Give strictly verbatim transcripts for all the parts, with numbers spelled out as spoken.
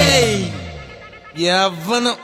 எவனும்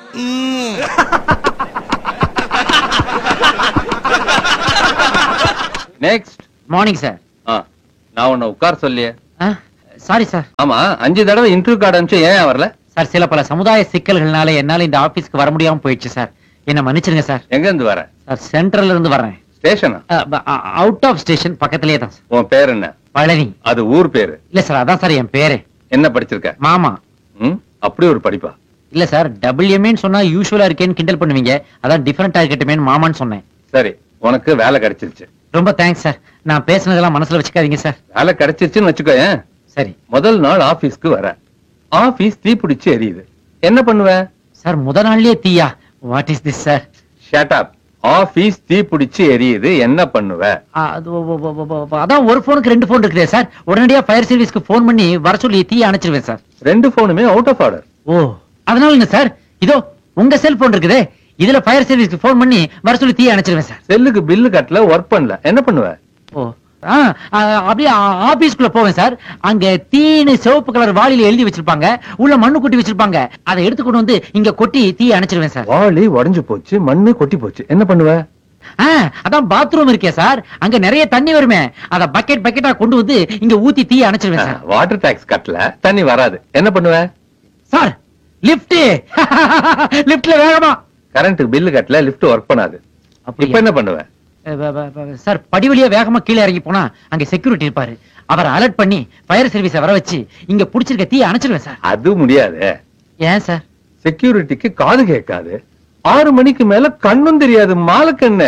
next morning sir. நான் உன்னை உட்கார சொல்லியே. Sorry sir. ஆமா, அஞ்சு தடவை இன்டர்வியூ கார்டு அனுப்பிச்சு ஏன் வரல? சார், சில பல சமுதாய சிக்கல்கள்னால என்னால இந்த ஆபீஸ்க்கு வர முடியாம போயிடுச்சு சார். என்ன மன்னிச்சிருங்க சார். எங்க இருந்து வர? சார், சென்ட்ரல்ல இருந்து வர்றேன். ஸ்டேஷனா? அவுட் ஆஃப் ஸ்டேஷன், பக்கத்திலேயே தான் சார். உன் பேர் என்ன? பழனி. அது ஊர் பேரு இல்ல சார், அதான் சார் என் பேரு. என்ன படிச்சிருக்க? மாமா. ம், அப்படி ஒரு படிப்பா? இல்ல சார், டபுள் எம்ஏன்னு சொன்னா யூசுவலா இருக்கேன்னு கிண்டல் பண்ணுவீங்க, அதான் டிஃபரெண்டா இருக்கட்டுமேன்னு மாமான்னு சொன்னேன். சரி, உனக்கு வேலை கிடைச்சிருச்சு. ரொம்ப தேங்க்ஸ் சார். நான் பேசுனதெல்லாம் மனசுல வச்சுக்காதீங்க சார். வேலை கிடைச்சிருச்சுன்னு வச்சுக்கோ. சரி. முதல் நாள் ஆபீஸ்க்கு வர, ஆபீஸ் தீ பிடிச்சு எரியுது, என்ன பண்ணுவ? சார், முத நாள்லயே தீயா? What is this sir? Shut up. Office தீ பிடிச்சு எரியுது, என்ன பண்ணுவ? அது அதான் ஒரு போனுக்கு ரெண்டு போன் இருக்குதே சார். உடனடியா ஃபயர் சர்வீஸ்க்கு போன் பண்ணி வர சொல்லி தீ அணைச்சிருவேன் சார். ரெண்டு போனுமே அவுட் ஆஃப் ஆர்டர். ஓ, அதனால என்ன சார், இதோ உங்க செல்போன் இருக்குதே, இதுல ஃபயர் சர்வீஸ்க்கு போன் பண்ணி வர சொல்லி தீ அணைச்சிருவேன் சார். செல்லுக்கு பில்லு கட்டல, ஒர்க் பண்ணல, என்ன பண்ணுவ? ஓ, அப்படியே ஆபீஸ்க்குள்ள போவேன் சார். அங்க தீனு சிவப்பு கலர் வாளியில எழுதி வச்சிருப்பாங்க, உள்ள மண்ணு கொட்டி வச்சிருப்பாங்க. அதை எடுத்துக்கொண்டு வந்து இங்க கொட்டி தீ அணைச்சிருவேன் சார். வாளி உடைஞ்சு போச்சு, மண்ணு கொட்டி போச்சு, என்ன பண்ணுவ? அதான் பாத்ரூம் இருக்கே சார், அங்க நிறைய தண்ணி வருமே, அத பக்கெட் பக்கெட்டா கொண்டு வந்து இங்க ஊத்தி தீ அணைச்சிருவேன் சார். வாட்டர் டாக்ஸ் கட்டல, தண்ணி வராது, என்ன பண்ணுவ? Sir, lift. லிப்ட்ல வேகமா. கரண்ட் பில்லு கட்டல, லிப்ட் ஒர்க் பண்ணாது, இப்ப என்ன பண்ணுவ? சார், படி வழியா வேகமா கீழே இறங்கி போனா அங்க செக்யூரிட்டி இருப்பாரு, அவரை அலர்ட் பண்ணி ஃபயர் சர்வீஸ வர வச்சு இங்க புடிச்சிருக்க தீ அணைச்சிருவேன் சார். அது முடியாது. ஏன் சார்? செக்யூரிட்டிக்கு காது கேட்காது, ஆறு மணிக்கு மேல கண்ணும் தெரியாது, மாலக்கண்ணு.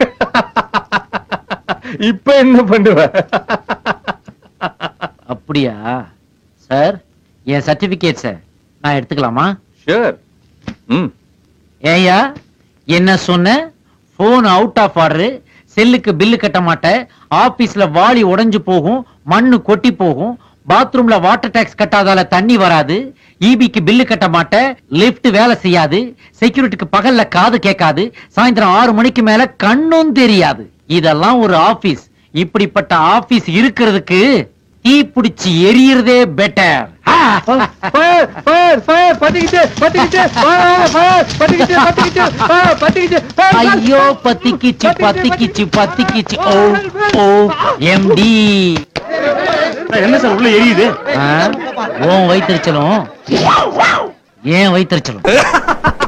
இப்ப என்ன பண்ணுவ? அப்படியா சார்? என் சர்டிபிகேட் சார் நான் எடுத்துக்கலாமா? ஷூர். ம். ஏயா என்ன சொன்ன? போன் அவுட் ஆஃப் ஆர்டர், செல்லுக்கு பில்லு கட்ட மாட்டேன், ஆபீஸ்ல வாளி உடைஞ்சு போகும், மண்ணு கொட்டி போகும், பாத்ரூம்ல வாட்டர் டாக்ஸ் கட்டாதால தண்ணி வராது, ஈபிக்கு பில்லு கட்ட மாட்டேன், லிப்ட் வேலை செய்யாது, செக்யூரிட்டிக்கு பகல்ல காது கேட்காது, சாயந்தரம் ஆறு மணிக்கு மேல கண்ணும் தெரியாது. இதெல்லாம் ஒரு ஆபீஸ்? இப்படிப்பட்ட ஆபீஸ் இருக்கிறதுக்கு தீ பிடிச்சி எரியறதே பெட்டர். ஐயோ, பத்திக்கிச்சு பத்திக்கிச்சு பத்திக்கிச்சு. ஓ ஓ எம்டி. என்ன சார் உள்ள எரியுது? உன் வயிற்றுச்சலும் ஏன் வயிற்றுச்சலும்